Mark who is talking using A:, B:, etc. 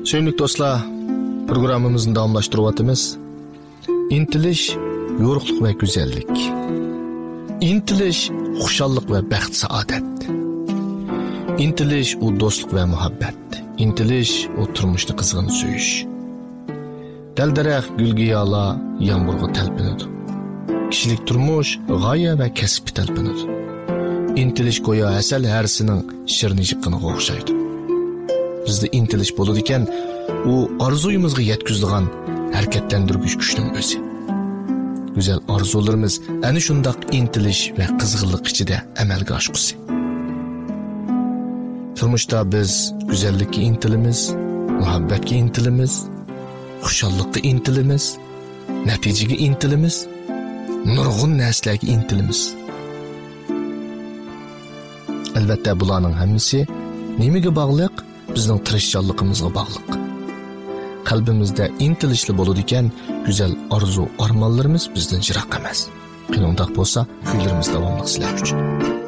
A: Sevimli dostlar, programımızın davamlaştırıvatımız intilish, yorug'lik ve güzellik. İntilish, xushallik ve baxt saadet. İntilish, o dostluk ve muhabbet. İntilish, o turmuşni qizg'in suyish. Dal-daraxt gul-giyolar yomg'irga talpinadi. Kishilik turmush g'oya ve kasbga talpinadi. İntilish go'yo asal harisining shirnijiqqiniga o'xshaydi. Bizde intilish bo'ladi ekan, u orzuyimizga yetkazadigan harakatlantirgich kuchning o'zi. Güzel arzularımız ana shundoq intilish ve qizg'inlik ichida amalga oshqusi. Turmushda biz güzellikka intilimiz, muhabbatga intilimiz, xushallikka intilimiz, natijaga intilimiz, nurg'un narsalarga intilimiz. Albatta bularning hammasi nimaga bog'liq? Bizning tirishchanligimizga bog'liq. Qalbimizda intilishli bo'ladi ekan, go'zal orzu, armonlarimiz bizdan yiroq emas. Qanday bo'lsa, kuylarimiz davomli sizlar uchun.